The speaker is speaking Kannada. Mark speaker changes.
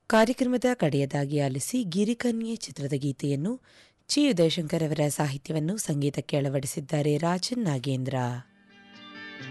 Speaker 1: ಕಾರ್ಯಕ್ರಮದ ಕಡೆಯದಾಗಿ ಆಲಿಸಿ ಗಿರಿಕನ್ಯೆ ಚಿತ್ರದ ಗೀತೆಯನ್ನು ಚಿ ಉದಯಶಂಕರ್ ಅವರ ಸಾಹಿತ್ಯವನ್ನು ಸಂಗೀತಕ್ಕೆ ಅಳವಡಿಸಿದ್ದಾರೆ ರಾಜನ್ ನಾಗೇಂದ್ರ.